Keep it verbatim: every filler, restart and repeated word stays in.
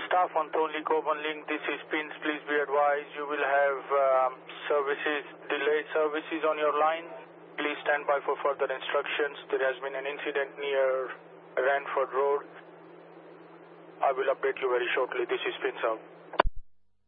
Staff on Thornley Coburn Link, this is Pins. Please be advised you will have um, services, delayed services on your line. Please stand by for further instructions. There has been an incident near Ranford Road. I will update you very shortly. This is Pins out.